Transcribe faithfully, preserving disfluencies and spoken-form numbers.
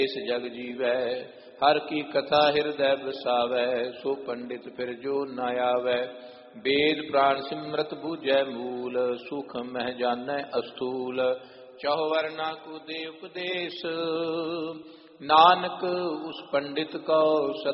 इस जग जीवै, हर की कथा हृदय बसावै, सो पंडित फिर जो न आवै। वेद प्राण सिमरत बूझै मूल, सूक्ष्म मह जानੈ अस्थूल। चौह वर्णा को दे उपदेश, नानक उस पंडित को